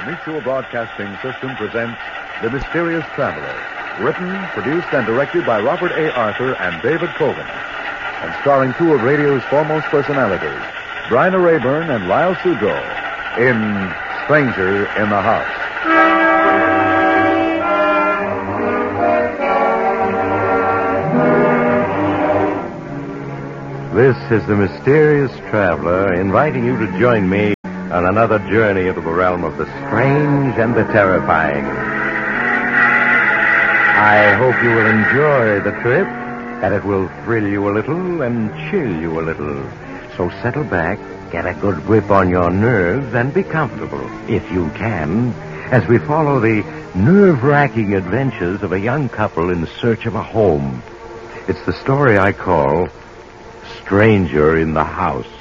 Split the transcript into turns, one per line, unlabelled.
The Mutual Broadcasting System presents The Mysterious Traveler, written, produced, and directed by Robert A. Arthur and David Cogan, and starring two of radio's foremost personalities, Bryna Rayburn and Lyle Sudrow, in Stranger in the House.
This is the Mysterious Traveler, inviting you to join me on another journey into the realm of the strange and the terrifying. I hope you will enjoy the trip, that it will thrill you a little and chill you a little. So settle back, get a good grip on your nerves, and be comfortable, if you can, as we follow the nerve-wracking adventures of a young couple in search of a home. It's the story I call Stranger in the House.